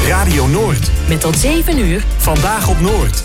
Radio Noord. Met tot 7 uur. Vandaag op Noord.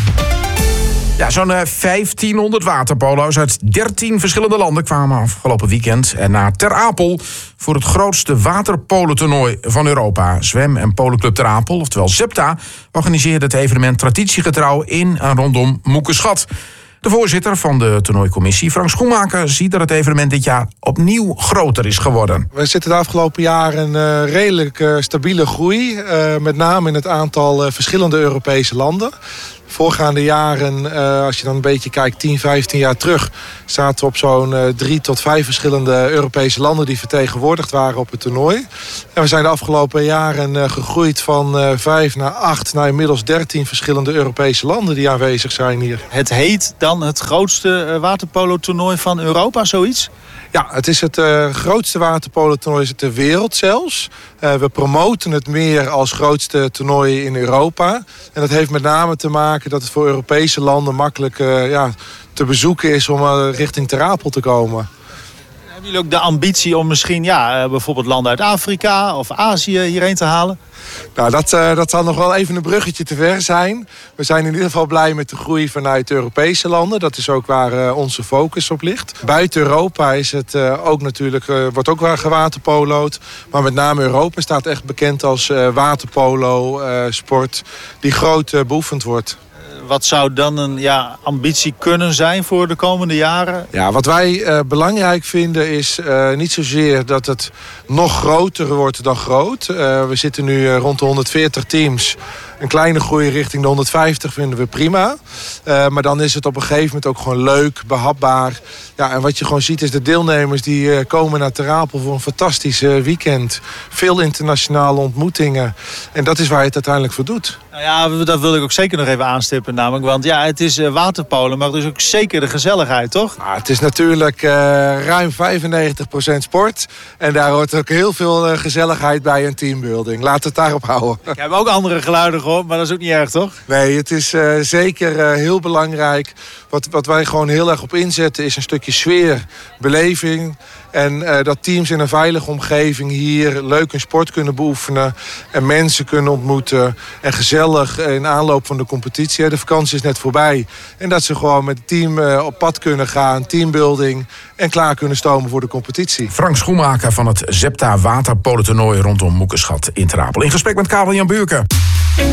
Ja, zo'n 1500 waterpolo's uit 13 verschillende landen kwamen afgelopen weekend naar Ter Apel voor het grootste waterpolotoernooi van Europa. Zwem- en Polonclub Ter Apel, oftewel ZEPTA, organiseerde het evenement traditiegetrouw in en rondom Moekeschat. De voorzitter van de toernooicommissie, Frank Schoenmaker, ziet dat het evenement dit jaar opnieuw groter is geworden. We zitten de afgelopen jaren redelijk stabiele groei. Met name in het aantal verschillende Europese landen. Voorgaande jaren, als je dan een beetje kijkt, 10, 15 jaar terug, zaten we op zo'n 3 tot 5 verschillende Europese landen die vertegenwoordigd waren op het toernooi. En we zijn de afgelopen jaren gegroeid van 5 naar 8 naar inmiddels 13 verschillende Europese landen die aanwezig zijn hier. Het heet dan het grootste waterpolo-toernooi van Europa, zoiets? Ja, het is het grootste waterpolo-toernooi ter wereld zelfs. We promoten het meer als grootste toernooi in Europa. En dat heeft met name te maken dat het voor Europese landen makkelijk te bezoeken is om richting Ter Apel te komen. Hebben jullie ook de ambitie om misschien bijvoorbeeld landen uit Afrika of Azië hierheen te halen? Nou, dat zal nog wel even een bruggetje te ver zijn. We zijn in ieder geval blij met de groei vanuit de Europese landen. Dat is ook waar onze focus op ligt. Buiten Europa is het ook natuurlijk, wordt ook wel gewaterpolo'd. Maar met name Europa staat echt bekend als waterpolo sport die groot beoefend wordt. Wat zou dan een ambitie kunnen zijn voor de komende jaren? Ja, wat wij belangrijk vinden is niet zozeer dat het nog groter wordt dan groot. We zitten nu rond de 140 teams. Een kleine groei richting de 150 vinden we prima. Maar dan is het op een gegeven moment ook gewoon leuk, behapbaar. Ja, en wat je gewoon ziet is de deelnemers die komen naar Ter Apel voor een fantastisch weekend. Veel internationale ontmoetingen. En dat is waar je het uiteindelijk voor doet. Nou ja, dat wil ik ook zeker nog even aanstippen namelijk. Want ja, het is waterpolo, maar het is ook zeker de gezelligheid, toch? Het is natuurlijk ruim 95% sport. En daar hoort ook heel veel gezelligheid bij en teambuilding. Laten we het daarop houden. Ik heb ook andere geluiden gehoord, maar dat is ook niet erg, toch? Nee, het is zeker heel belangrijk. Wat wij gewoon heel erg op inzetten is een stukje sfeer, beleving. En dat teams in een veilige omgeving hier leuk een sport kunnen beoefenen. En mensen kunnen ontmoeten. En gezellig in aanloop van de competitie. De vakantie is net voorbij. En dat ze gewoon met het team op pad kunnen gaan. Teambuilding. En klaar kunnen stomen voor de competitie. Frank Schoenmaker van het ZEPTA waterpolotoernooi rondom Moekeschat in Ter Apel. In gesprek met Karel-Jan Buurken.